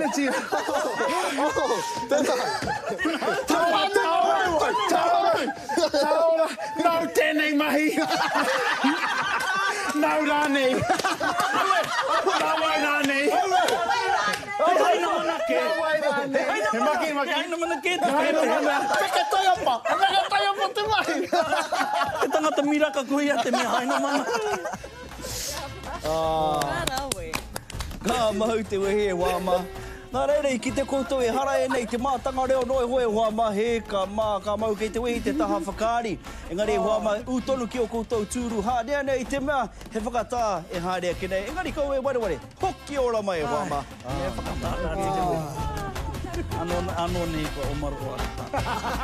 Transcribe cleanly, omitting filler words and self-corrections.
Energy. Taola. No tēnei mahi. No rānei. Nawai rānei. Haina mana ke. He maki. Haina mana ke. Peka tai apa. Peka tai apa te mahi. Te tangata miraka kuia te mea haina mana. Ka mahu te wehe wāma. Nā reira i ki te koutou e hara e nei te mātanga reo noi hoe wāma he ka mau kei te wehi te taha whakaari. Engari wāma utonu ki o koutou tūru hārea nei te mea he whakatā e hārea ki nei. Engari kou e ware hoki ora mai e wāma. Ano nei ko o maru o